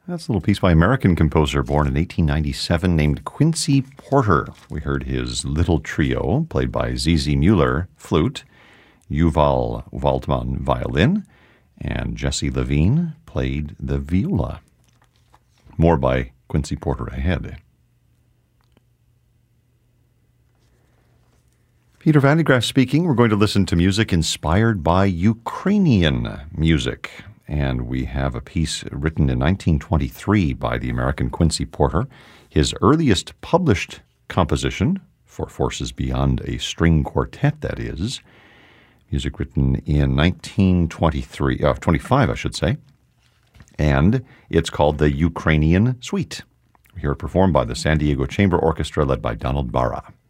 That's a little piece by American composer born in 1897 named Quincy Porter. We heard his Little Trio, played by Zizi Mueller, flute, Yuval Waldman, violin, and Jesse Levine played the viola. More by Quincy Porter ahead. Peter Van de Graaff speaking. We're going to listen to music inspired by Ukrainian music. And we have a piece written in 1923 by the American Quincy Porter, his earliest published composition for Forces Beyond a String Quartet, that is. Music written in 1925, I should say. And it's called the Ukrainian Suite. We hear it performed by the San Diego Chamber Orchestra led by Donald Barra.